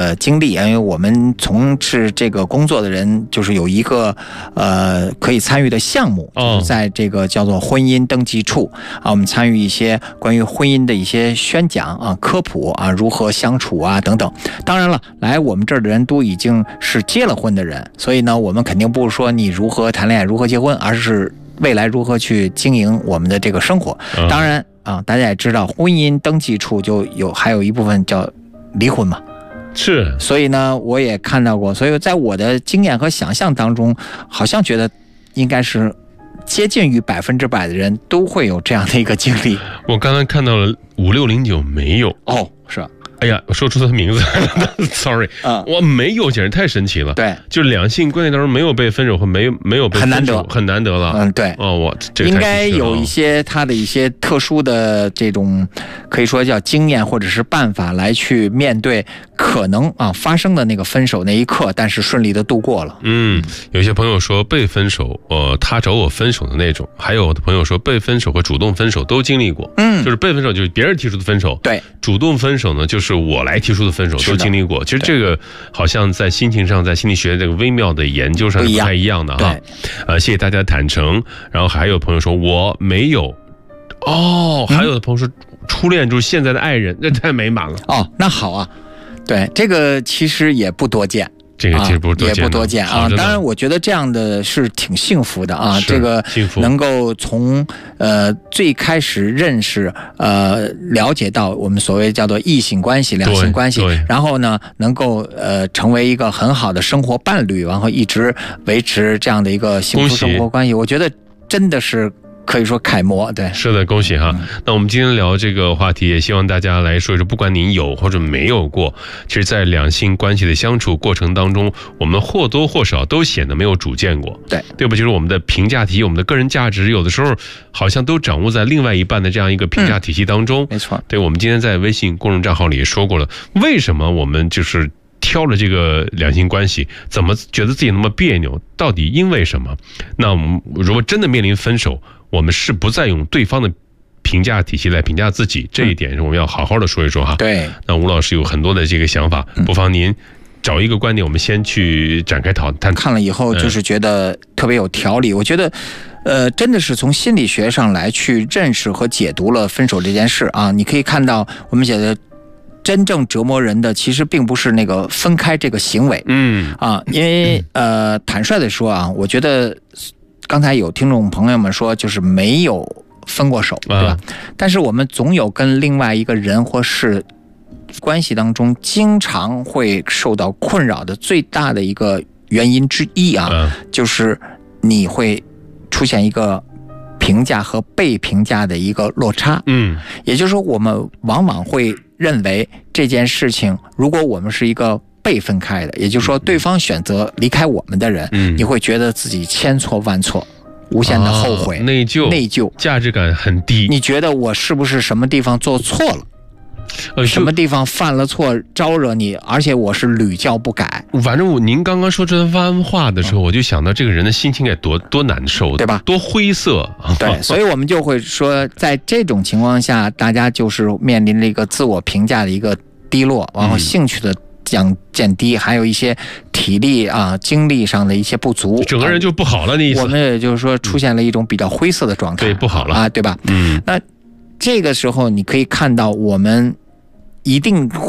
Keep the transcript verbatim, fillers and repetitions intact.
的经历，因为我们从事这个工作的人，就是有一个呃可以参与的项目，就是在这个叫做婚姻登记处啊，我们参与一些关于婚姻的一些宣讲啊、科普啊、如何相处啊等等。当然了，来我们这儿的人都已经是结了婚的人，所以呢，我们肯定不是说你如何谈恋爱、如何结婚，而是未来如何去经营我们的这个生活。当然啊，大家也知道，婚姻登记处就有还有一部分叫离婚嘛。 是， 所以呢，我也看到过，所以在我的经验和想象当中，好像觉得应该是接近于百分之百的人都会有这样的一个经历。 我刚才看到了五六零九没有哦，是吧？ 哎呀，我说出他的名字，sorry，啊、嗯，我没有，简直太神奇了。 对， 就两性关系当中没有被分手和没有没有被分手，很难得，很难得了。 嗯，对。 哦，我这个应该有一些他的一些特殊的这种，可以说叫经验或者是办法来去面对可能啊发生的那个分手那一刻，但是顺利的度过了。 嗯，有些朋友说被分手，呃，他找我分手的那种；还有的朋友说被分手和主动分手都经历过。嗯，就是被分手就是别人提出的分手，对；主动分手呢，就是我来提出的分手，都经历过。其实这个好像在心情上，在心理学这个微妙的研究上是不太一样的哈。呃，谢谢大家坦诚。然后还有朋友说我没有，哦，还有的朋友说初恋就是现在的爱人，那太美满了。 哦，那好啊，对，这个其实也不多见。 这个其实不多见、啊、 也不多见啊。当然，我觉得这样的是挺幸福的啊。这个能够从呃最开始认识呃了解到我们所谓叫做异性关系、两性关系，然后呢能够呃成为一个很好的生活伴侣，然后一直维持这样的一个幸福生活关系，我觉得真的是。可以说楷模，对， 是的，恭喜哈、嗯。那我们今天聊这个话题，也希望大家来说一说，不管您有或者没有过，其实在两性关系的相处过程当中，我们或多或少都显得没有主见过， 对， 对吧？就是我们的评价体系，我们的个人价值，有的时候好像都掌握在另外一半的这样一个评价体系当中，嗯、 没错。 对，我们今天在微信公众账号里也说过了，为什么我们就是挑了这个两性关系，怎么觉得自己那么别扭？到底因为什么？那我们如果真的面临分手，我们是不再用对方的评价体系来评价自己，这一点是我们要好好的说一说哈。 对， 那吴老师有很多的这个想法，不妨您找一个观点，我们先去展开讨谈。 看了以后就是觉得特别有条理，嗯、我觉得。呃，真的是从心理学上来去认识和解读了分手这件事啊。你可以看到，我们写的真正折磨人的，其实并不是那个分开这个行为，嗯啊，因为呃，坦率的说啊，我觉得。刚才有听众朋友们说，就是没有分过手，对吧？啊、但是我们总有跟另外一个人或事关系当中，经常会受到困扰的最大的一个原因之一啊，啊就是你会出现一个评价和被评价的一个落差。嗯，也就是说，我们往往会认为这件事情，如果我们是一个被分开的，也就是说对方选择离开我们的人，嗯、你会觉得自己千错万错，无限的后悔、 哦、内疚、 内疚， 价值感很低。 你觉得我是不是什么地方做错了？ 呃， 什么地方犯了错招惹你，而且我是屡教不改。 反正我您刚刚说这番话的时候，嗯、我就想到这个人的心情该多多难受， 对吧？ 多灰色。 对，所以我们就会说，在这种情况下，大家就是面临了一个自我评价的一个低落，然后兴趣的。降减低，还有一些体力啊、精力上的一些不足， 整个人就不好了。那意思， 我们也就是说出现了一种比较灰色的状态， 对，不好了啊，对吧？ 嗯， 那这个时候你可以看到，我们一定